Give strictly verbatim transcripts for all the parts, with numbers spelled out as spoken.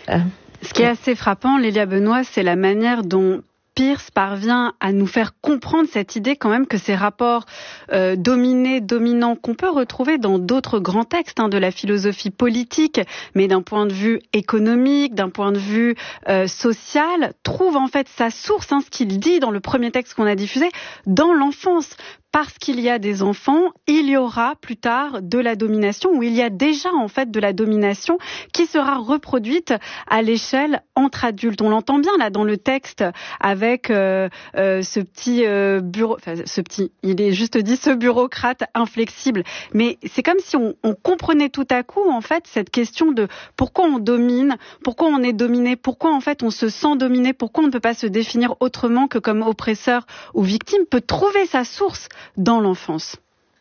Euh, Ce qui est assez frappant, Lélia Benoît, c'est la manière dont Peirce parvient à nous faire comprendre cette idée quand même que ces rapports euh, dominés, dominants, qu'on peut retrouver dans d'autres grands textes hein, de la philosophie politique, mais d'un point de vue économique, d'un point de vue euh, social, trouve en fait sa source, hein, ce qu'il dit dans le premier texte qu'on a diffusé, dans l'enfance. Parce qu'il y a des enfants, il y aura plus tard de la domination, ou il y a déjà en fait de la domination qui sera reproduite à l'échelle entre adultes. On l'entend bien là dans le texte avec euh, euh, ce petit euh, bureau, enfin ce petit, il est juste dit ce bureaucrate inflexible. Mais c'est comme si on, on comprenait tout à coup en fait cette question de pourquoi on domine, pourquoi on est dominé, pourquoi en fait on se sent dominé, pourquoi on ne peut pas se définir autrement que comme oppresseur ou victime, peut trouver sa source dans l'enfance.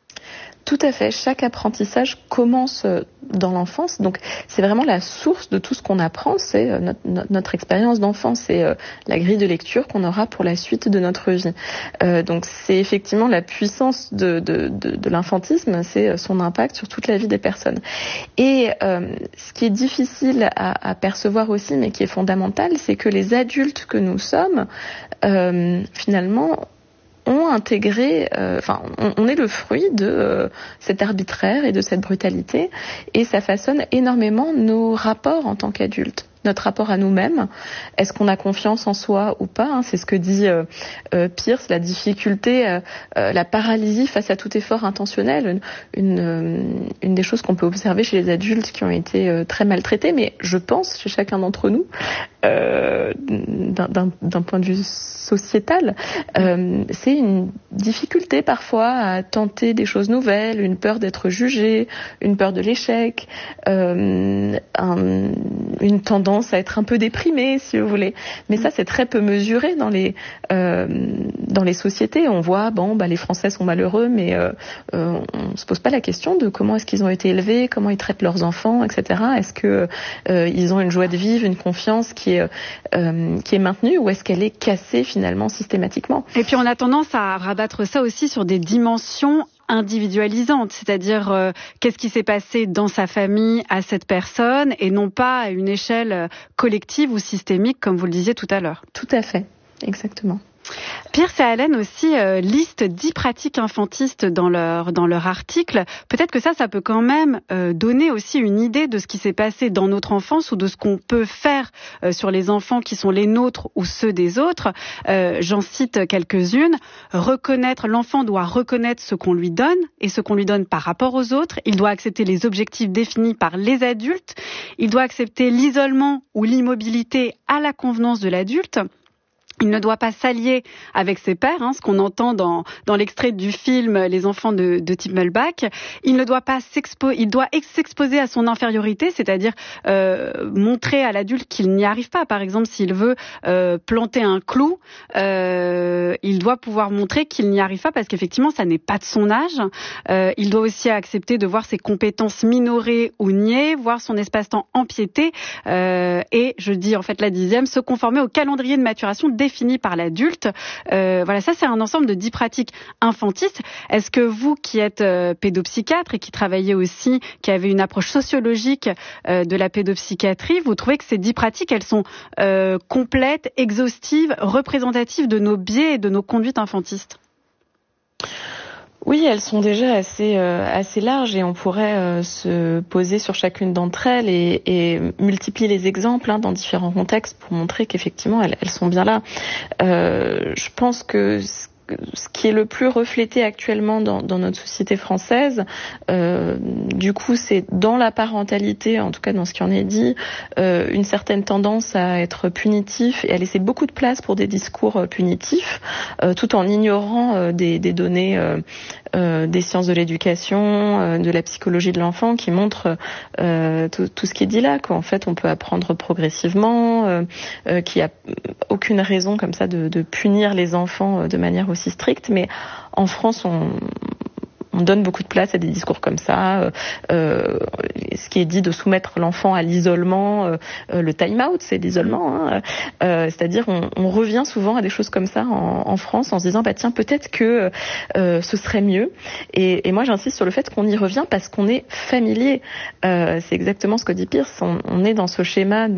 Tout à fait. Chaque apprentissage commence dans l'enfance. Donc, c'est vraiment la source de tout ce qu'on apprend. C'est notre, notre, notre expérience d'enfant. C'est euh, la grille de lecture qu'on aura pour la suite de notre vie. Euh, donc, c'est effectivement la puissance de, de, de, de l'infantisme. C'est son impact sur toute la vie des personnes. Et euh, ce qui est difficile à, à percevoir aussi, mais qui est fondamental, c'est que les adultes que nous sommes, euh, finalement, ont intégré, enfin, euh, on, on est le fruit de euh, cet arbitraire et de cette brutalité, et ça façonne énormément nos rapports en tant qu'adultes. Notre rapport à nous-mêmes, est-ce qu'on a confiance en soi ou pas hein, c'est ce que dit euh, euh, Peirce, la difficulté, euh, euh, la paralysie face à tout effort intentionnel, une, une, euh, une des choses qu'on peut observer chez les adultes qui ont été euh, très maltraités, mais je pense chez chacun d'entre nous, euh, d'un, d'un, d'un point de vue sociétal, euh, c'est une difficulté parfois à tenter des choses nouvelles, une peur d'être jugé, une peur de l'échec, euh, un, une tendance à être un peu déprimé, si vous voulez. Mais ça, c'est très peu mesuré dans les euh, dans les sociétés. On voit, bon, bah les Français sont malheureux, mais euh, euh, on se pose pas la question de comment est-ce qu'ils ont été élevés, comment ils traitent leurs enfants, et cetera. Est-ce que euh, ils ont une joie de vivre, une confiance qui est euh, qui est maintenue, ou est-ce qu'elle est cassée finalement systématiquement? Et puis on a tendance à rabattre ça aussi sur des dimensions individualisante, c'est-à-dire euh, qu'est-ce qui s'est passé dans sa famille à cette personne et non pas à une échelle collective ou systémique comme vous le disiez tout à l'heure. Tout à fait, exactement. Peirce et Allen aussi euh, listent dix pratiques infantistes dans leur dans leur article. Peut-être que ça, ça peut quand même euh, donner aussi une idée de ce qui s'est passé dans notre enfance ou de ce qu'on peut faire euh, sur les enfants qui sont les nôtres ou ceux des autres. Euh, j'en cite quelques-unes. Reconnaître, l'enfant doit reconnaître ce qu'on lui donne et ce qu'on lui donne par rapport aux autres. Il doit accepter les objectifs définis par les adultes. Il doit accepter l'isolement ou l'immobilité à la convenance de l'adulte. Il ne doit pas s'allier avec ses pairs, hein, ce qu'on entend dans, dans l'extrait du film Les enfants de, de Timelbach. Il ne doit pas s'exposer, il doit s'exposer à son infériorité, c'est-à-dire euh, montrer à l'adulte qu'il n'y arrive pas. Par exemple, s'il veut euh, planter un clou, euh, il doit pouvoir montrer qu'il n'y arrive pas parce qu'effectivement, ça n'est pas de son âge. Euh, il doit aussi accepter de voir ses compétences minorées ou niées, voir son espace-temps empiété. Euh, et, je dis en fait la dixième, se conformer au calendrier de maturation des défini par l'adulte. Euh, voilà, ça c'est un ensemble de dix pratiques infantistes. Est-ce que vous qui êtes euh, pédopsychiatre et qui travaillez aussi, qui avez une approche sociologique euh, de la pédopsychiatrie, vous trouvez que ces dix pratiques, elles sont euh, complètes, exhaustives, représentatives de nos biais et de nos conduites infantistes ? Oui, elles sont déjà assez euh, assez larges et on pourrait euh, se poser sur chacune d'entre elles et, et multiplier les exemples hein, dans différents contextes pour montrer qu'effectivement elles, elles sont bien là. Euh, je pense que ce qui est le plus reflété actuellement dans, dans notre société française, euh, du coup, c'est dans la parentalité, en tout cas dans ce qui en est dit, euh, une certaine tendance à être punitif et à laisser beaucoup de place pour des discours punitifs, euh, tout en ignorant euh, des, des données euh, euh, des sciences de l'éducation, euh, de la psychologie de l'enfant, qui montrent euh, tout, tout ce qui est dit là, qu'en fait, on peut apprendre progressivement, euh, euh, qu'il n'y a aucune raison comme ça de, de punir les enfants de manière aussi stricte, mais en France, on, on donne beaucoup de place à des discours comme ça. Euh, ce qui est dit de soumettre l'enfant à l'isolement, euh, le time-out, c'est l'isolement. Hein, euh, c'est-à-dire, on, on revient souvent à des choses comme ça en, en France, en se disant, bah tiens, peut-être que euh, ce serait mieux. Et, et moi, j'insiste sur le fait qu'on y revient parce qu'on est familier. Euh, c'est exactement ce que dit Peirce. On, on est dans ce schéma